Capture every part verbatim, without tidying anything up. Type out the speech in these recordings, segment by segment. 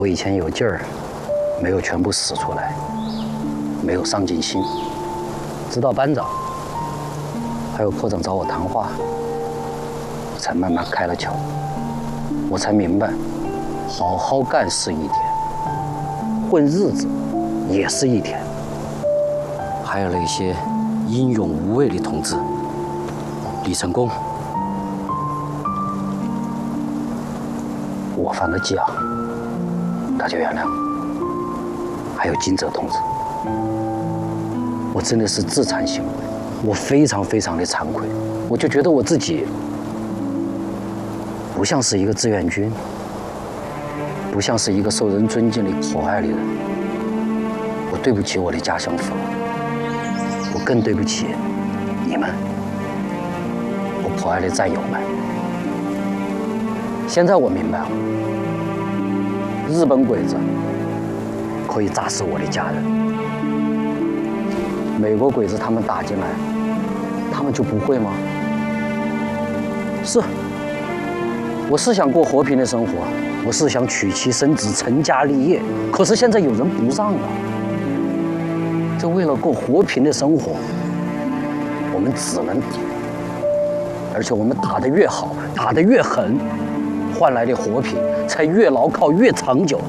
我以前有劲儿，没有全部使出来，没有上进心。直到班长还有科长找我谈话，我才慢慢开了窍。我才明白，好好干是一天，混日子也是一天。还有那些英勇无畏的同志，李成功，我犯了忌啊，大家原谅。还有金泽同志，我真的是自惭形秽，我非常非常的惭愧，我就觉得我自己不像是一个志愿军，不像是一个受人尊敬的可爱的人。我对不起我的家乡父老，我更对不起你们，我可爱的战友们。现在我明白了，日本鬼子可以炸死我的家人，美国鬼子他们打进来，他们就不会吗？是，我是想过和平的生活，我是想娶妻生子、成家立业，可是现在有人不让了。这为了过和平的生活，我们只能打，而且我们打得越好，打得越狠，换来的和平才越牢靠、越长久。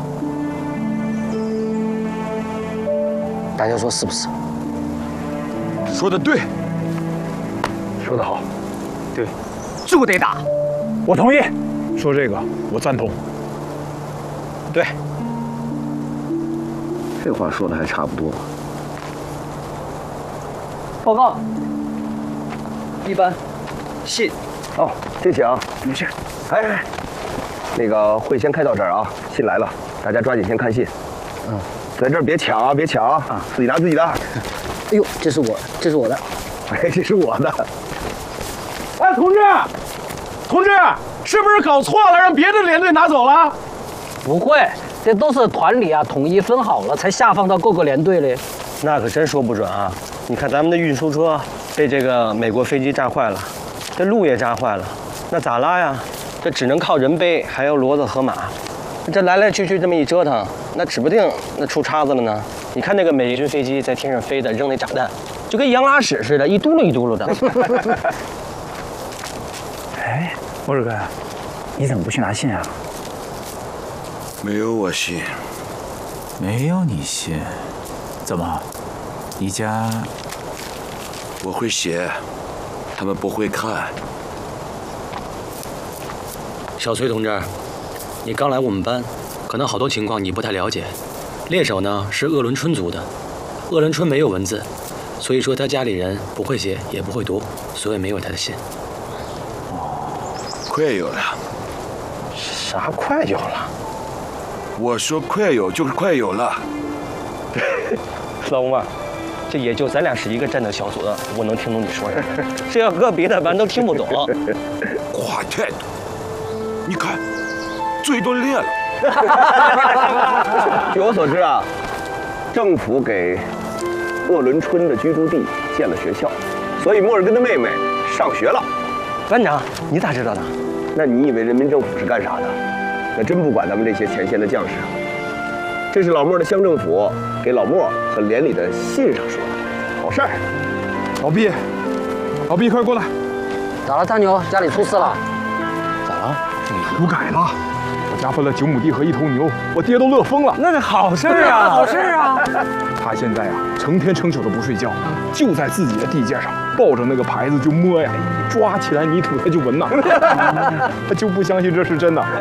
大家说是不是？ 说的对， 说得好，对，就得打，我同意。 说这个我赞同。 对， 这话说的还差不多。 报告，一班，信。 哦，谢谢啊。 没事。 哎哎，那个会先开到这儿啊，信来了，大家抓紧先看信。 嗯， 在这儿别抢啊，别抢啊，啊，自己拿自己的。 哎呦，这是我，这是我的。 哎，这是我的。 哎，同志，同志，是不是搞错了，让别的连队拿走了？ 不会，这都是团里啊统一分好了，才下放到各个连队里。 那可真说不准啊！你看咱们的运输车被这个美国飞机炸坏了，这路也炸坏了，那咋拉呀？这只能靠人背，还有骡子和马。这来来去去这么一折腾，那指不定那出岔子了呢。你看那个美军飞机在天上飞的，扔那炸弹，就跟羊拉屎似的，一嘟噜一嘟噜的。 哎，莫尔哥，你怎么不去拿信啊？ 没有我信。 没有你信？怎么？你家？ 我会写，他们不会看。 小崔同志，你刚来我们班，可能好多情况你不太了解。猎手呢是鄂伦春族的，鄂伦春没有文字，所以说他家里人不会写也不会读，所以没有他的信。 快有了。 啥快有了？ 我说快有就是快有了。 老翁啊，这也就咱俩是一个战斗小组的，我能听懂你说啥。这要搁别的班都听不懂。 话太多，你看，嘴都裂了。 据我所知啊，政府给鄂伦春的居住地建了学校，所以莫尔根的妹妹上学了。 班长，你咋知道的？ 那你以为人民政府是干啥的？那真不管咱们这些前线的将士。这是老莫的乡政府给老莫和连里的信上说的，好事儿。 老毕，老毕，快过来！ 咋了，大牛？家里出事了？ 咋了？ 土改了，我家分了九亩地和一头牛，我爹都乐疯了。 那是好事啊，好事啊！ 他现在啊，成天成宿的不睡觉，就在自己的地界上抱着那个牌子就摸呀，抓起来泥土他就闻呐，他就不相信这是真的。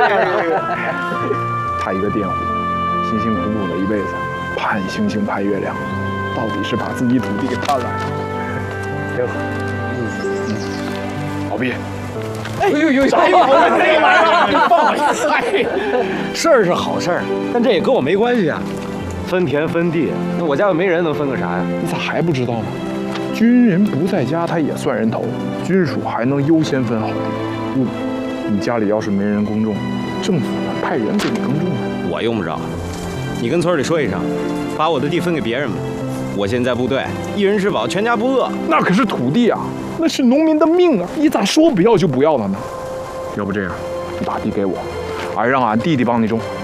他一个佃户，辛辛苦苦的一辈子，盼星星盼月亮，到底是把自己土地给贪来了。 挺好。 嗯，老毕。 哎呦呦，啥意思？这玩意儿放我一事儿是好事儿，但这也跟我没关系啊。分田分地，那我家又没人，能分个啥呀？ 你咋还不知道吗？军人不在家，他也算人头，军属还能优先分好地。不，你家里要是没人耕种，政府呢派人给你耕种。 我用不着，你跟村里说一声，把我的地分给别人吧。我现在部队一人吃饱，全家不饿。 那可是土地啊，那是农民的命啊！你咋说不要就不要了呢？要不这样，你把地给我，俺让俺弟弟帮你种。